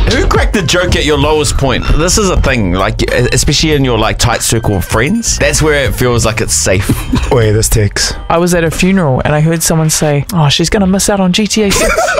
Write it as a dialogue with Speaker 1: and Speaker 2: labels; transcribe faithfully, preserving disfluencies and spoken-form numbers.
Speaker 1: Who cracked the joke at your lowest point? This is a thing, like, especially in your like tight circle of friends. That's where it feels like it's safe.
Speaker 2: Wait, this takes.
Speaker 3: I was at a funeral and I heard someone say, oh, she's going to miss out on G T A six.